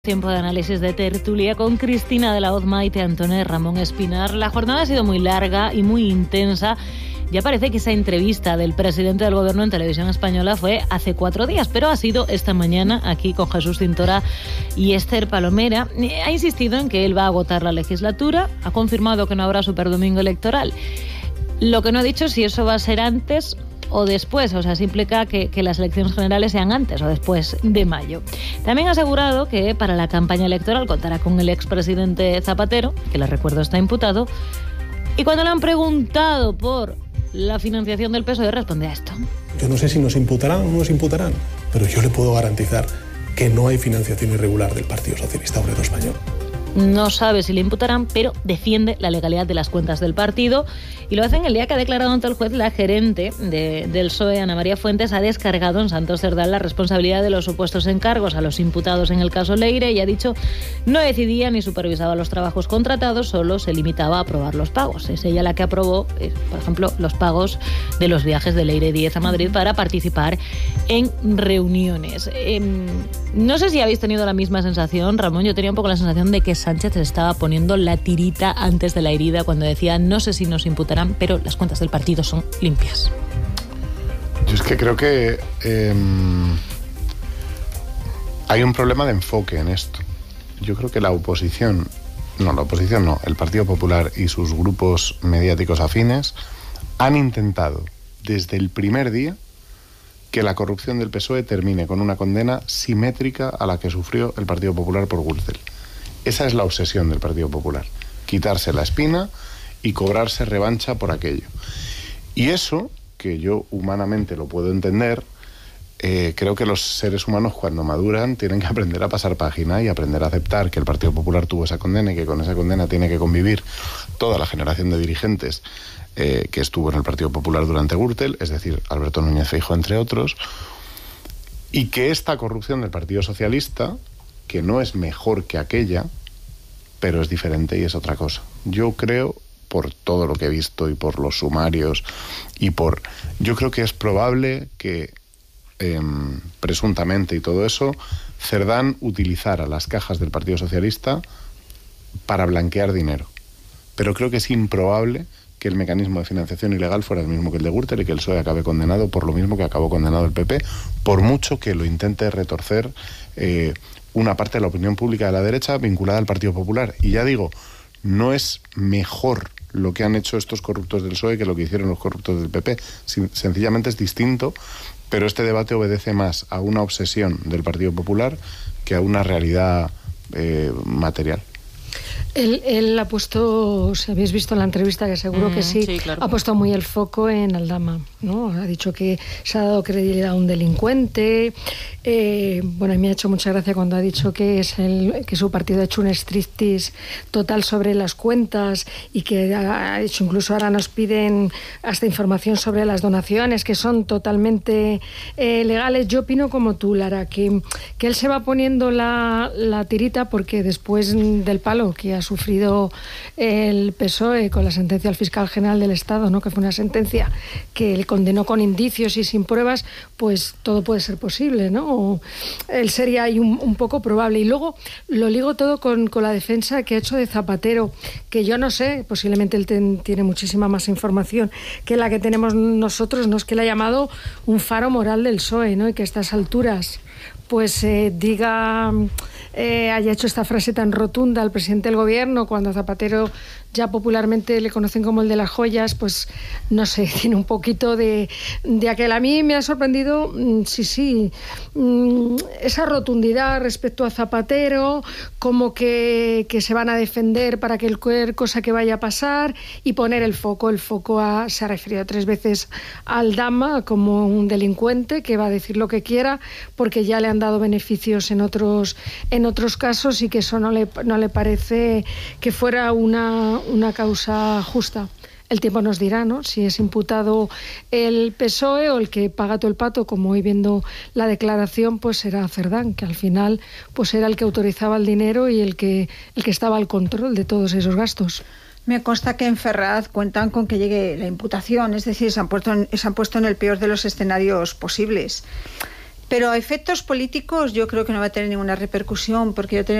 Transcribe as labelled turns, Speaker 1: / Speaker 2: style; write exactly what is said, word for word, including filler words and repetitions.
Speaker 1: Tiempo de análisis de tertulia con Cristina de la Hoz, Maite Antone, Ramón Espinar. La jornada ha sido muy larga y muy intensa. Ya parece que esa entrevista del presidente del Gobierno en Televisión Española fue hace cuatro días, pero ha sido esta mañana aquí con Jesús Cintora y Esther Palomera. Ha insistido en que él va a agotar la legislatura, ha confirmado que no habrá superdomingo electoral. Lo que no ha dicho es si eso va a ser antes o después, o sea, se implica que, que las elecciones generales sean antes o después de mayo. También ha asegurado que para la campaña electoral contará con el expresidente Zapatero, que les recuerdo está imputado, y cuando le han preguntado por la financiación del P S O E responde a esto.
Speaker 2: Yo no sé si nos imputarán o no nos imputarán, pero yo le puedo garantizar que no hay financiación irregular del Partido Socialista Obrero Español.
Speaker 1: No sabe si le imputarán, pero defiende la legalidad de las cuentas del partido y lo hace en el día que ha declarado ante el juez la gerente de, del P S O E, Ana María Fuentes, ha descargado en Santos Cerdán la responsabilidad de los supuestos encargos a los imputados en el caso Leire y ha dicho no decidía ni supervisaba los trabajos contratados, solo se limitaba a aprobar los pagos. Es ella la que aprobó, eh, por ejemplo, los pagos de los viajes de Leire Díez a Madrid para participar en reuniones. Eh, no sé si habéis tenido la misma sensación, Ramón. Yo tenía un poco la sensación de que Sánchez estaba poniendo la tirita antes de la herida cuando decía no sé si nos imputarán, pero las cuentas del partido son limpias.
Speaker 3: Yo es que creo que eh, hay un problema de enfoque en esto. Yo creo que la oposición, no, la oposición no, el Partido Popular y sus grupos mediáticos afines han intentado desde el primer día que la corrupción del P S O E termine con una condena simétrica a la que sufrió el Partido Popular por Gürtel. Esa es la obsesión del Partido Popular, quitarse la espina y cobrarse revancha por aquello. Y eso, que yo humanamente lo puedo entender, eh, creo que los seres humanos cuando maduran tienen que aprender a pasar página y aprender a aceptar que el Partido Popular tuvo esa condena y que con esa condena tiene que convivir toda la generación de dirigentes eh, que estuvo en el Partido Popular durante Gürtel, es decir, Alberto Núñez Feijóo, entre otros, y que esta corrupción del Partido Socialista, que no es mejor que aquella, pero es diferente y es otra cosa. Yo creo, por todo lo que he visto y por los sumarios y por... Yo creo que es probable que, eh, presuntamente y todo eso, Cerdán utilizara las cajas del Partido Socialista para blanquear dinero. Pero creo que es improbable que el mecanismo de financiación ilegal fuera el mismo que el de Gürtel y que el P S O E acabe condenado por lo mismo que acabó condenado el P P, por mucho que lo intente retorcer eh, una parte de la opinión pública de la derecha vinculada al Partido Popular. Y ya digo, no es mejor lo que han hecho estos corruptos del P S O E que lo que hicieron los corruptos del P P. Sencillamente es distinto, pero este debate obedece más a una obsesión del Partido Popular que a una realidad eh, material.
Speaker 4: Él, él ha puesto, si habéis visto la entrevista, que seguro mm, que sí, sí claro. Ha puesto muy el foco en Aldama, ¿no? Ha dicho que se ha dado credibilidad a un delincuente. Eh, bueno, a mí me ha hecho mucha gracia cuando ha dicho que es el, que su partido ha hecho un striptease total sobre las cuentas y que ha hecho, incluso ahora nos piden hasta información sobre las donaciones, que son totalmente eh, legales. Yo opino como tú, Lara, que, que él se va poniendo la, la tirita porque después del palo que ha sufrido el P S O E con la sentencia del fiscal general del Estado, ¿no? Que fue una sentencia que le condenó con indicios y sin pruebas, pues todo puede ser posible, ¿no? O él sería ahí un, un poco probable. Y luego lo ligo todo con, con la defensa que ha hecho de Zapatero, que yo no sé, posiblemente él ten, tiene muchísima más información que la que tenemos nosotros, no es que le ha llamado un faro moral del P S O E, ¿no? Y que a estas alturas pues eh, diga, eh, haya hecho esta frase tan rotunda al presidente del gobierno, cuando a Zapatero ya popularmente le conocen como el de las joyas, pues no sé, tiene un poquito de, de aquel. A mí me ha sorprendido, sí, sí, esa rotundidad respecto a Zapatero, como que, que se van a defender para que cualquier cosa que vaya a pasar y poner el foco. El foco a, se ha referido tres veces a Aldama como un delincuente que va a decir lo que quiera porque ya le han dado beneficios en otros, en otros casos y que eso no le, no le parece que fuera una una causa justa. El tiempo nos dirá, ¿no?, si es imputado el P S O E o el que paga todo el pato, como hoy viendo la declaración, pues será Cerdán, que al final pues era el que autorizaba el dinero y el que, el que estaba al control de todos esos gastos.
Speaker 5: Me consta que en Ferraz cuentan con que llegue la imputación, es decir, se han puesto en, se han puesto en el peor de los escenarios posibles. Pero a efectos políticos yo creo que no va a tener ninguna repercusión, porque yo tenía